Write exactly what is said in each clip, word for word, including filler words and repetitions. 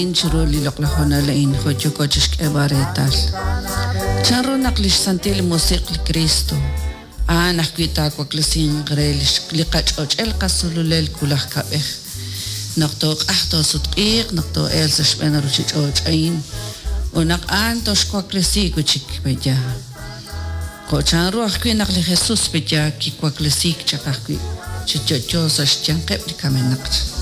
Inchuro li loqlahona la in hocho coches que baretal. Chanro naklish santil music li Cristo. Ah nakwita ko klesin grelish li qachoch el qasululel kulah kabeh. Nakto ahto sutqiq nakto el sashbena ruchichoch ain. Unak anto shko klesi kuchik beja. Ko chanro akwi nakli Jesus beja ki ko klesik chakakwi. Chichocho sashchan qeb li kamenakt.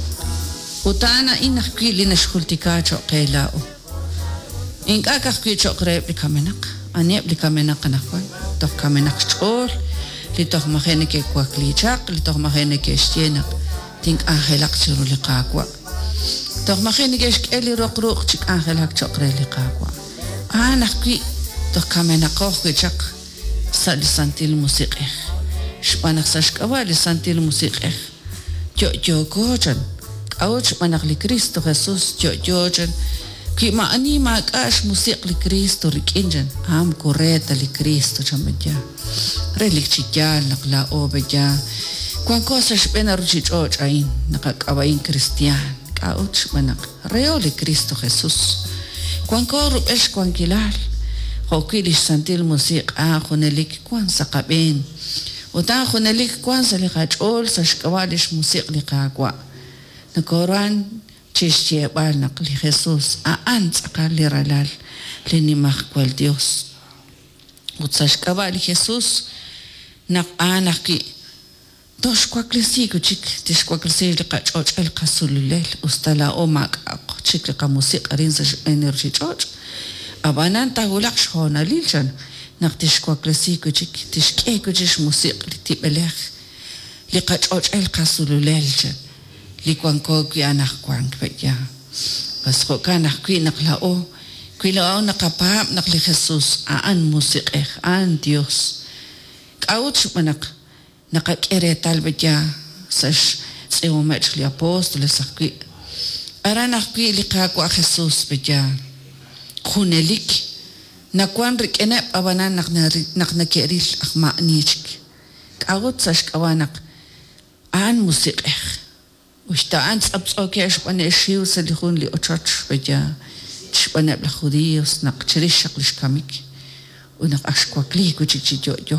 Utana inakwi linashkultikacho qailao. Inka kakwi chokre blikamenak. Ane blikamenak kanakwan. Tok kamenak chol. Litok mahene ke kwaklichak. Litok mahene ke stienak. Tink angelak chiru likakwa. Tok mahene ke shkeli rokruk chik angelak chokre likakwa. Anakwi tok kamenak kochak. Sa lisantil musikeh. Shpanak sashkawa lisantil musikeh. Jo jo kochan. Ouch manak li Cristo Jesus jo jojen ki ma ani ma kash musik li Cristo rikinjan am koreta li Cristo chambeja relik chikya nakla obeja kwan cosa shpena ruchi och ain nakakawain Cristian ouch manak reo li Cristo Jesus kwan koru esh kwan kilal hokili santil musik a khonelik kwan saqaben uta khonelik kwan salikach ol sashkawalish musik li qaqwa Nakoran chische bal nakli Jesus aan sakali ralal linimak kwal Dios. Utsash kabali Jesus nak anaki dos kwaklisi kuchik tis kwaklisi liqach och el qasululel ustala o mak chik liqa musik arin sa energy och abanan tahulak shona lilchan nak tis kwaklisi kuchik tis ke kuchish musik litibelek liqach och el qasululel jan li kwan ko ki anak kwan kaya pas ko kanak ki naklao ki lao nakapap nakli Jesus aan musik eh aan Dios kauch manak nakakere talbaya sash seumat li apostol sakwi aranak ki li ka ko Jesus beja khunelik nakwan rikene abanan naknari naknakeril akma nichik kauch sash kawanak aan musik eh واشتاعن سبسوكي أشباني الشيو سليخون لي أتشاتش بجا تشباني بلا خوديوس ناق تشريش شكلش كاميك وناق أشكواك ليه كوشيك جو جو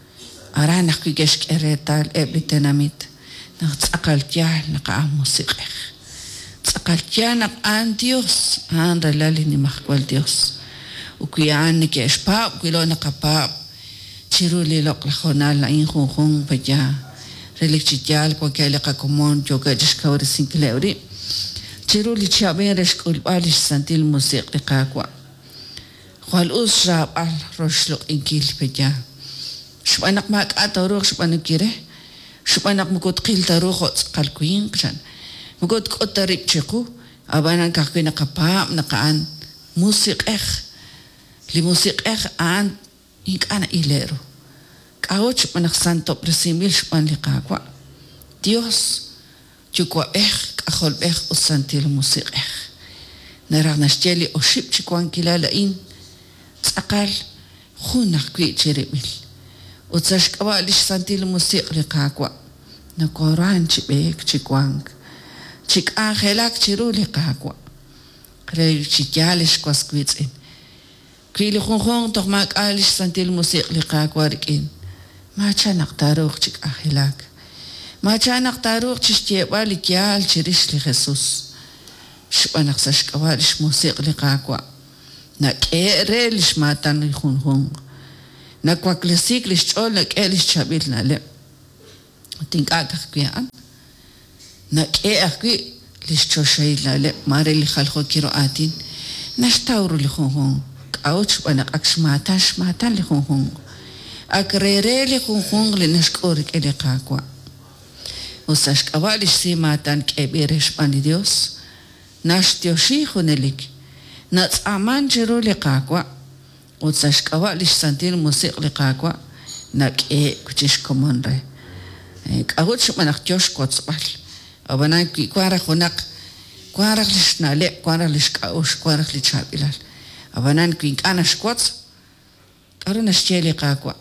أرا ناق كيشك إريتال إبلي تناميت ناق تساقل تيال ناق آم موسيقى تساقل تيال ناق آن ديوس آن رلالي نمخوال ديوس وكي آن نكي أشباب وكي ناق باب تشيرو لي لوق لخونال لأين خون خون بجا relik chitial kwa kaya ka komon joga diskawri sinkleuri chiru li chaben reskul balish santil musik liqa kwa khwal usra al roshlo inkil peja shbanak mak atoro shbanak kire shbanak mukot qil taro khot qalquin qan mukot qotarib chiqu abanan ka kina qapa naqan musik ekh li musik ekh an ikana ilero Ouch manak santo presimil shpan liqaqwa Dios chukwa eh akhol eh usantil musik eh naragna shteli oship chikwan kilala in tsaqal khunak kwi chiribil utsash kawalish santil musik liqaqwa na Quran chibek chikwan chik angelak chiru liqaqwa krey chikyalish kwaskwitsin kwili khunkhong tokmak alish santil musik liqaqwa rikin Macha naktaruk chik ahilak. Macha naktaruk chishtie wali kial chirish li Jesus. Shpanak sashkawalish musik li kakwa. Nak ere lish matan li hun hun. Nak waklisik lish chol nak e lish chabil na le. Tink agak kuyaan. Nak e akwi lish choshay na le. Mare li khalko kiro atin. Nashtawru li hun hun. Kauch panak akshmatan shmatan li hun hun. Akrere li khung li nashkorik ele qaqwa usashkawalish simatan keberesh pani Dios nashtioshi khunelik natsaman jiru li qaqwa usashkawalish santil musik li qaqwa nak e kuchish komonre qahuch manak josh kotsbal abanan ki kwara khunak kwara lishnale kwara lishkaush kwara lichabilal abanan ki kana shkots aruna shcheli qaqwa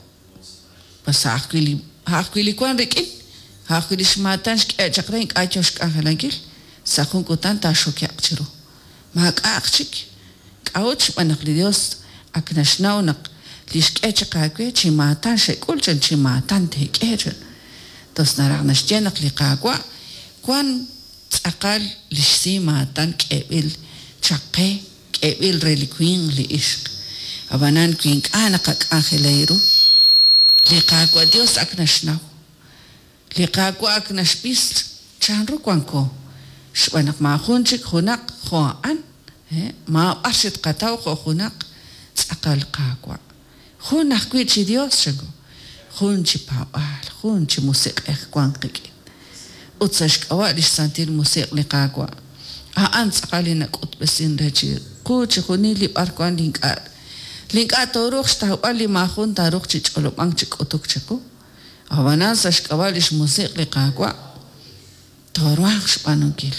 Pasakili, hakili kwan rikin, hakili smatan sketchakring achosh kangalangil, sakung kutan ta shokyak chiro. maak'aqchik k'awch b'anaq li Dios aknaxnaw naq lixk'ech qakwe chimatan xek'ulchan chimatan tek'echan tos naraqnaxchenaq li qakwa kwan tz'aqal lixsimatan k'ebil chaqe k'ebil reliquin li ishq abanan kwin k'ana qak'angeleiru li qakwa Dios aknaxnaw li qakwa aknaxpis chanru kwanko xb'anaq majunchik junaq jo'an ma b'arxit qataw jo junaq tz'aqal qakwa junaq kwichi Dios xago jun chi pa'b'al jun chi musiq'ej kwan qik'in utzax k'awa' lixsantil musiq li qakwa a'an tz'aqali nak'utb'esin rechi quchi junil li b'arkwan link'a link'a toruq xtajb'al li majun taruq chi ch'olob'an chi k'utuk chaku abanan sax k'awa' lix musiq li qakwa toruaq xb'anunkil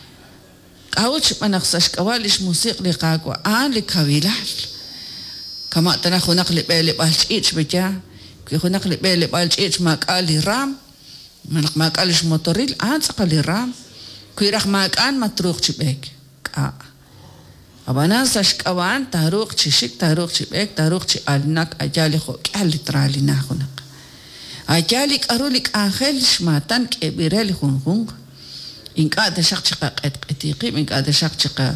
k'awch b'anaq sax k'awa' lix musiq li qakwa a'an li kabilal kama tana junaq li b'e li b'al ch'ich b'ya kwi junaq li b'e li b'al ch'ich mak'a li ram manaq mak'a lix motoril a'an tz'aqal li ram kwiraq mak'an matruq chi b'ek k'a abanan sax k'awa'an taruq chi xik taruq chi b'ek taruq chi alnak ayali jo k'al li tralina junaq ayali k'aru li k'anjel xmatan k'ebirel junjunq ink'a taxaq chiqa q'etq'etiqib ink'a taxaq chiqa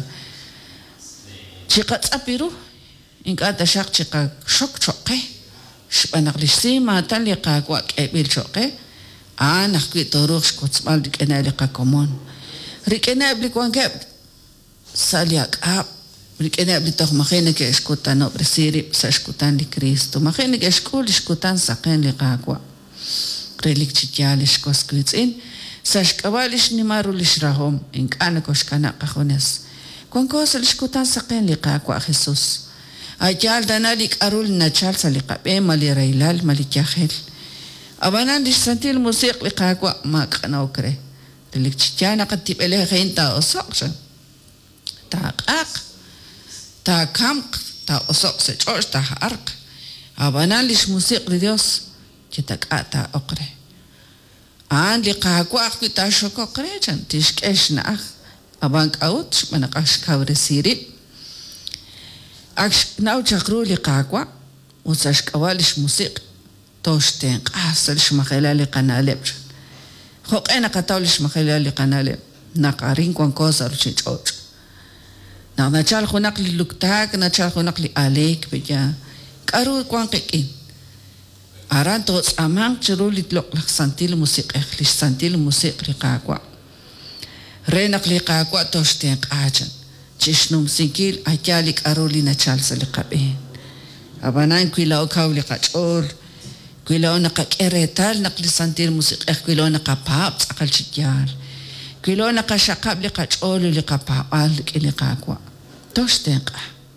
chiqa tz'apiru ink'a taxaq chiqa xok choqe xb'anaq lixsimatan li qakwa k'ebil choqe a'an ajkwi toruq xkotz'b'al rik'eneb li qakomon rik'eneb li kwankeb sali ak'ab rik'eneb li toj majina ke xkutanob resirib sa xkutan li Cristo majina ke xkul xkutan saqen li qakwa relik chityal xkoskwitz'in sa xk'ab'a lixnimaru lixrahom ink'ana koxkana qajones kwankosa lixkutan saqen li qakwa Jesús ayal dana li k'arul nachal sa li qab'e mali reylal mali kyajel abanan lixsantil musiq li qakwa mak'anaw kre relik chityana qatib'ele gente osoqxa ta q'aq ta kamq ta osoq se ch'ox ta arq abanan lix musiq li Dios chitak'a ta oqre an li qakwa aqwi ta shoko qrechan tixk'ex na'aj aban k'awt xb'anaqaj xkawresirib ak naw chaqru li qakwa utzax k'awa lix musiq toxten q'asa lix majela li qanaleb joq'ena qataw lix majela li qanaleb naqarin kwan cosa ruchin ch'och na nachal junaq li luktak nachal junaq li alek b'ya k'aru kwan qik'in aran to tz'aman chiru li tloq laj santil musiqej lix santil musiq li qakwa renaq li qakwa toxten q'achan chishnum sinkil ayali k'aru li nachal sa li qab'en abanan kwilaw kaw li qach'ol kwilaw naqak'eretal naq li santil musiqej kwilaw naqapab tz'aqal chityal kwilaw naqaxaqab li qach'ol li qapab'al li qakwa toxten q'a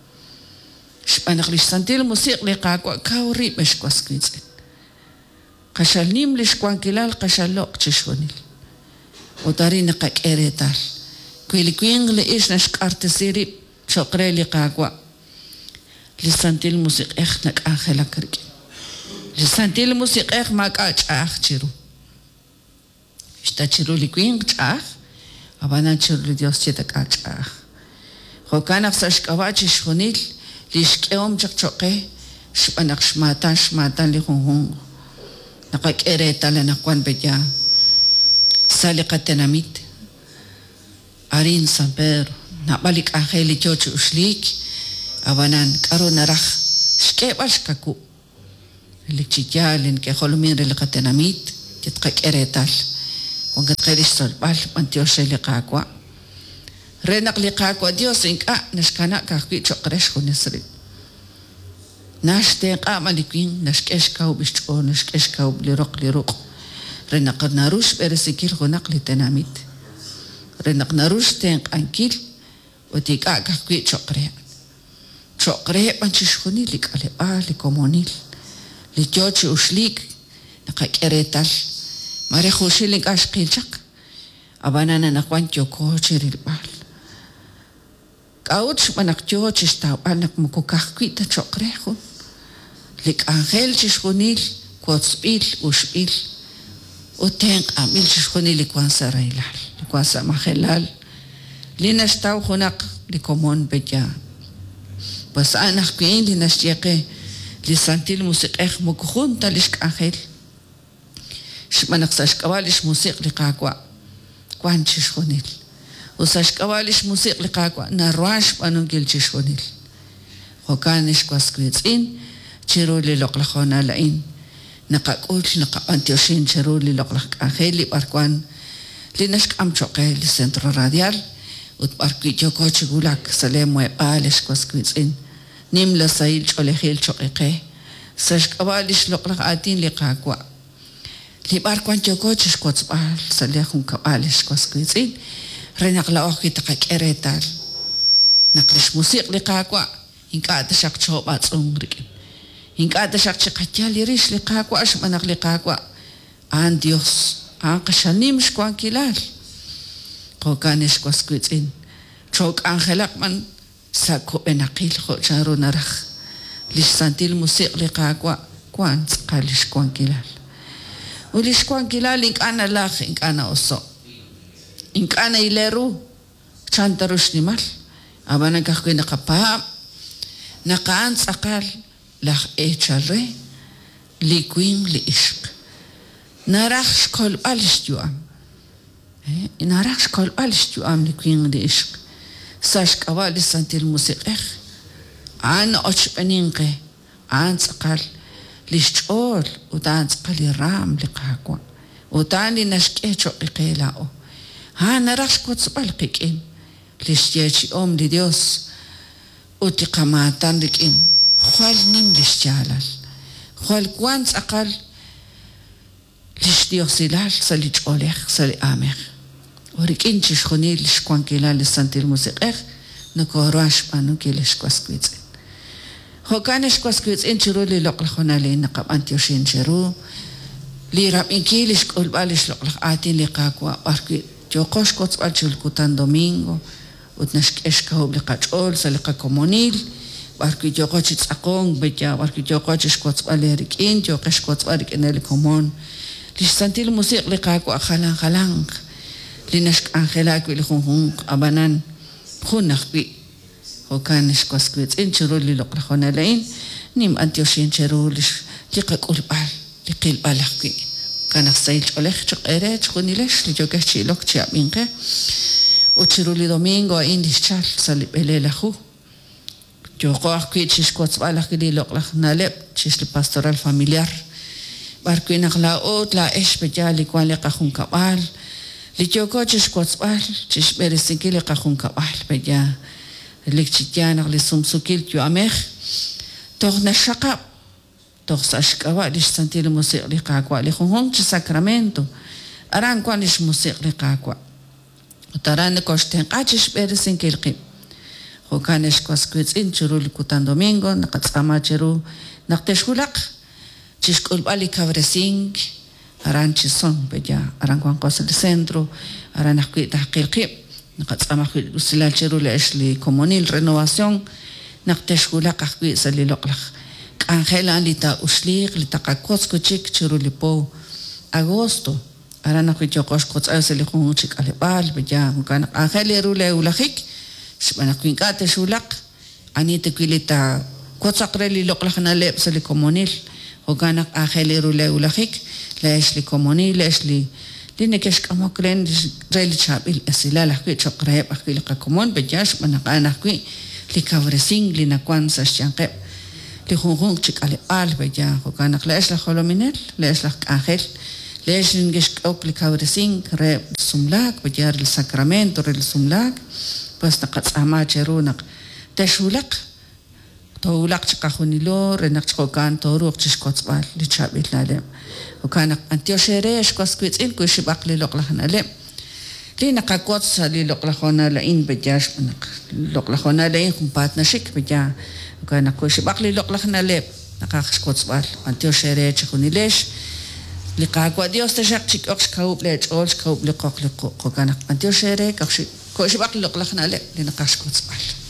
xb'anaq li santil musiq li qakwa kaw rib exkwaskwitz'in qashalnim lix kwankilal qashaloq chishwanil utari naqak'eretal kwilikwin li ish naxk'artisirib choqre li qakwa li santil musiqej nak'anjela kirk'in li santil musiqej mak'a ch'aj chiru xta chiru li kwin ch'aj abanan chiru li Dios chitak'a ch'aj jokanaq sa xk'awa chishwanil li xk'ewom chaq choqe xb'anaq xmatan xmatan li junjun naqak'eretal anaqwan b'ya sali qatenamit arin San Pedro nab'alik ángel li choch uxlik abanan k'aru naraj xk'eb'al xkaku li chityalen ke jolumin li qatenamit titqak'eretal kwan qatqelix solb'al b'antiox li qakwa renaq li qakwa Dios ink'a naxkana kajkwi choqrex junesri naxten q'a malikwin naxk'ex kaw bixch'o naxk'ex kaw li roq li ruq renaq narux b'eresikil junaq li tenamit renaq narux ten q'ankil utik'a kajkwi choqre choqre b'anchix junil li k'aleb'al li komonil li choch uxlik naqak'eretal mare juxil ink'a xqilchaq abanana naqwan tyokoch rilb'al k'awch b'anaq choch xtawb'al naq mukukajkwi ta choqre jun li k'anjel chix junil kotzb'il uxb'il uten q'amil chix junil li kwan sa reylal li kwan sa majelal li naxtaw junaq li común bella pues anak queen li nashiqe li santil musiqej mukujunta lishk ángel shmanaqsash kabalish musiq li qaqwa kwanchish khonil usash kabalish musiq li qaqwa narwash panungil chishonil hokanish kwaskwitsin chiro li loqlajona lain naqaqul naqantiyoshin chiro li loqlaj ángel li barkwan li nashkam choqe li centro radial ut barkwicho kochigulak salemo epalish kwaskwitsin nim la sail cholehil choqeqe sash kabalish loqlaj atin li qaqwa li barkwan chokochish kwatsbal salehun kabalish kwaskwitsin renaqla oqi taqeretal naqlish musiq li qaqwa inqata shaq choba tsungrik inqata shaq chiqatyal irish li qaqwa ashmanaq li qaqwa an dios an qashanim shkwan kilal qokanesh kwaskwitsin chok angelak man sako enaqil kho charo naraj lish santil musiq li qaqwa kwan qalish kwan kilal ulish kwan kilal inqana laj inqana oso inqana ileru chantarush nimal abana kahkwina qapa naqan tsaqal laj echalre li queen li ishq naraj shkol alishtuam eh naraj shkol alishtuam li queen li ishq sash kawali santil musiqeh an och beninqe an tsaqal lishchol udan tsaqal ram li qaqwa udan li nashkecho iqelao ha naraj shkotsbal qiqin lishyechi om li dios uti qamatan liqin khwal nim lishchalal khwal kwan tsaqal lish dios ilal salich oleh sali ameh وريكين تشخوني لشكوان كلا لسانتي الموسيقى نكوراش بانو كيلش كواسكويت هو كان شكواسكويت إن شرو لي لقل خنا لي نقب أنتيوشين شرو لي راب إن كيلش كل بالش لقل آتين لي قاقوا باركي جوقوش كوتس بالشل كوتان دومينغو وتنشك إشكاو بلقاجول سلقا كومونيل باركي جوقوش تساقون بجا باركي جوقوش كوتس بالي ريكين جوقوش كوتس بالي كنالي كومون ليش سانتي الموسيقى لي قاقوا خلان خلان لنشك أنخلاك ولخون أبنان خون نخبي هو كان نشك وسكويت إن شرو اللي لقل خونا لين نيم أنتيوشين شرو لش لقاك أول بال لقيل بالخبي كان أخسايل شوليخ شقيرات خوني لش لجوكش شيلوك تشابينك وشرو لي دومينغو إن لشال سالي بلي لخو جوكو أخكويت ششكوت بالخ لي لقل خونا لب شش لباستورال فاميليار باركوين أخلاقوت لا إيش بجالي كوان لقا خون كبال لجوكو تشكوت بال تش برسنكيل قخون كبال بجا لكتيانا لسمسوكيل جو أمخ توغ نشقا توغ ساشكوا ليش سنتيل موسيقى لقاقوا لخون تساكرامنتو أران كوان ليش موسيقى لقاقوا وتران كوشتين قاتش برسنكيل قيم هو كان يشكوس كويت إن شرو لكوتان دومينغو نقد ساما شرو نقتشولق تشكول بالي كافرسينك أران تشسون بجا أران كوان قوس السنترو أران نحكي تحقيقي نقد سامح وسلال شرو لإيش لكومونيل رينواسيون نقتشكو لك أحكي سلي لقلق كان خيلا لتا أشليق لتا قاكوس كوتشيك شرو لبو أغوستو أران نحكي جوكوش كوتس أيو سلي خونوشيك على بال بجا وكان أخيلي رولي ولخيك شبا نحكي كاتشو لك أني تكوي لتا كوتس أقريلي لقلق ناليب سلي كومونيل وكان أخيلي رولي ولخيك ليش لي كوموني ليش لي لينكش كموكلين ريل شابيل اسيلا لحكي شقريب احكي لك كومون بجاش من انا احكي لي كافرسينغ لي نكوان ساشانق لي خونغون تشك على ال بجا وكان ليش لخلو منل ليش لك اخر ليش نجش اوك لي كافرسينغ ريب سملاك بجار الساكرامنتو ريل سملاك بس نقص اما جرونق تشولق تولق تشقخوني لو رنق تشقوكان توروق تشكوت بال لي شابيل لالم وكان أنتيو شريش كوسكويت إن كوشي باقلي لقلخنا لم لينا قاقوت سالي لقلخنا لين بجاش منق لقلخنا لين كمباتنا شك بجا وكان كوشي باقلي لقلخنا لم نقاقش كوت بال أنتيو شريش كوني ليش لقاقوت ديوس تشاق شك أقش كوب ليش أولش كوب لقاق لقو وكان أنتيو شريش كوشي باقلي لقلخنا لم لينا قاقش كوت بال